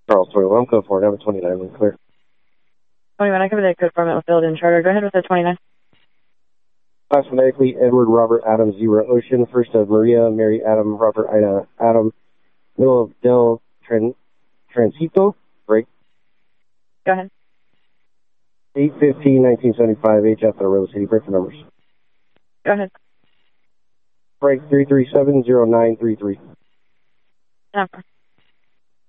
Charles 21, code 4, number 29, we're clear. 21, I cover the code 4 Metal Field in Charter. Go ahead with the 29. Class phonetically, Edward Robert Adam Zero Ocean, first of Maria Mary Adam Robert Ida Adam, middle of Del Transito, break. Go ahead. 8/15/1975, HF at Rose City, break for numbers. Go ahead. Break 3370933. Number.